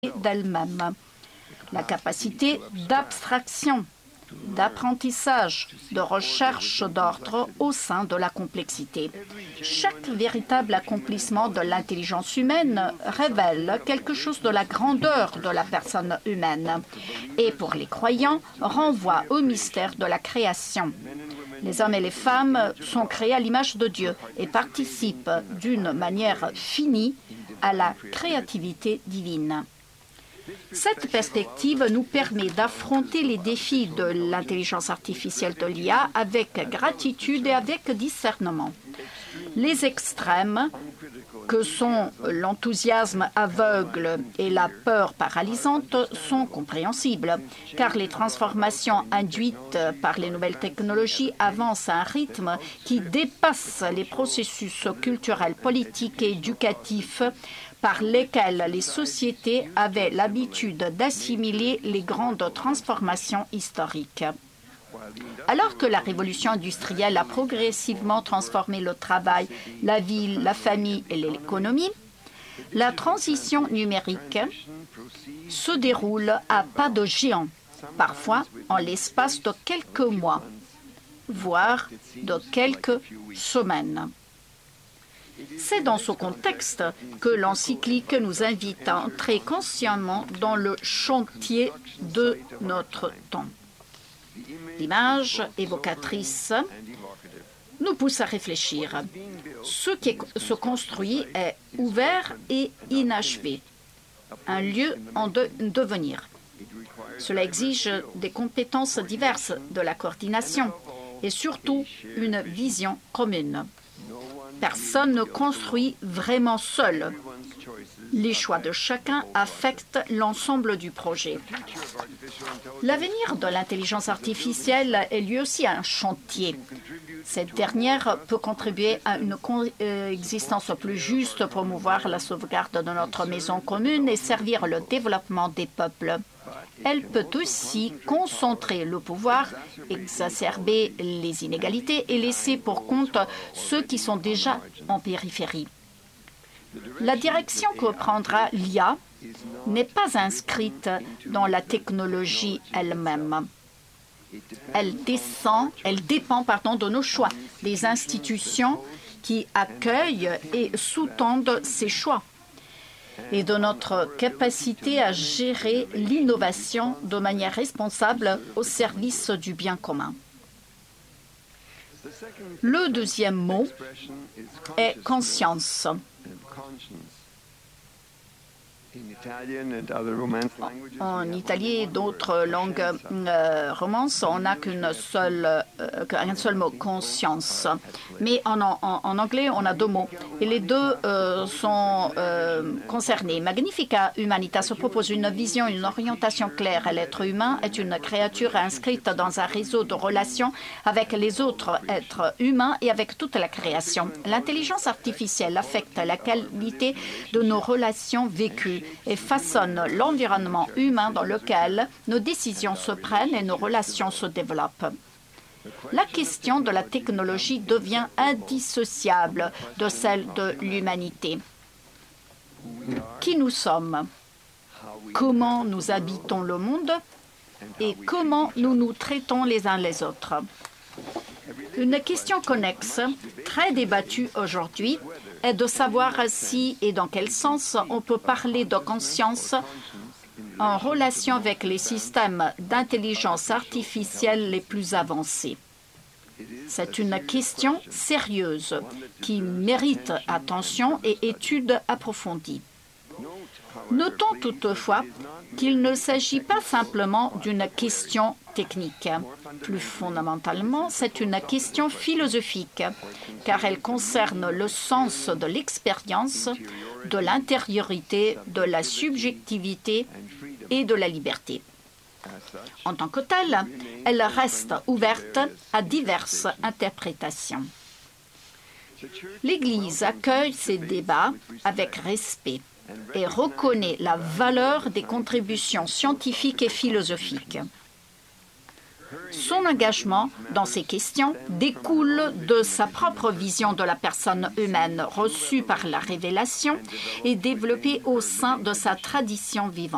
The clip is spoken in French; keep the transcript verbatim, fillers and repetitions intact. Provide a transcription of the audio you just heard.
d'elle-même, la capacité d'abstraction, d'apprentissage, de recherche d'ordre au sein de la complexité. Chaque véritable accomplissement de l'intelligence humaine révèle quelque chose de la grandeur de la personne humaine et, pour les croyants, renvoie au mystère de la création. Les hommes et les femmes sont créés à l'image de Dieu et participent d'une manière finie à la créativité divine. Cette perspective nous permet d'affronter les défis de l'intelligence artificielle de l'I A avec gratitude et avec discernement. Les extrêmes, que sont l'enthousiasme aveugle et la peur paralysante, sont compréhensibles, car les transformations induites par les nouvelles technologies avancent à un rythme qui dépasse les processus culturels, politiques et éducatifs par lesquels les sociétés avaient l'habitude d'assimiler les grandes transformations historiques. Alors que la révolution industrielle a progressivement transformé le travail, la vie, la famille et l'économie, la transition numérique se déroule à pas de géant, parfois en l'espace de quelques mois, voire de quelques semaines. C'est dans ce contexte que l'encyclique nous invite à entrer consciemment dans le chantier de notre temps. L'image évocatrice nous pousse à réfléchir. Ce qui se construit est ouvert et inachevé, un lieu en de devenir. Cela exige des compétences diverses, de la coordination et surtout une vision commune. Personne ne construit vraiment seul. Les choix de chacun affectent l'ensemble du projet. L'avenir de l'intelligence artificielle est lui aussi un chantier. Cette dernière peut contribuer à une coexistence plus juste, promouvoir la sauvegarde de notre maison commune et servir le développement des peuples. Elle peut aussi concentrer le pouvoir, exacerber les inégalités et laisser pour compte ceux qui sont déjà en périphérie. La direction que prendra l'I A n'est pas inscrite dans la technologie elle-même. Elle, descend, elle dépend pardon, de nos choix, des institutions qui accueillent et sous-tendent ces choix, et de notre capacité à gérer l'innovation de manière responsable au service du bien commun. Le deuxième mot est conscience. En Italie et d'autres langues euh, romances, on n'a qu'une seule, euh, qu'un seul mot, conscience. Mais en, en, en anglais, on a deux mots. Et les deux euh, sont euh, concernés. Magnifica Humanitas propose une vision, une orientation claire. L'être humain est une créature inscrite dans un réseau de relations avec les autres êtres humains et avec toute la création. L'intelligence artificielle affecte la qualité de nos relations vécues et façonne l'environnement humain dans lequel nos décisions se prennent et nos relations se développent. La question de la technologie devient indissociable de celle de l'humanité. Qui nous sommes? Comment nous habitons le monde? Et comment nous nous traitons les uns les autres? Une question connexe, très débattue aujourd'hui, est de savoir si et dans quel sens on peut parler de conscience en relation avec les systèmes d'intelligence artificielle les plus avancés. C'est une question sérieuse qui mérite attention et étude approfondie. Notons toutefois qu'il ne s'agit pas simplement d'une question technique. Plus fondamentalement, c'est une question philosophique, car elle concerne le sens de l'expérience, de l'intériorité, de la subjectivité et de la liberté. En tant que telle, elle reste ouverte à diverses interprétations. L'Église accueille ces débats avec respect et reconnaît la valeur des contributions scientifiques et philosophiques. Son engagement dans ces questions découle de sa propre vision de la personne humaine reçue par la révélation et développée au sein de sa tradition vivante.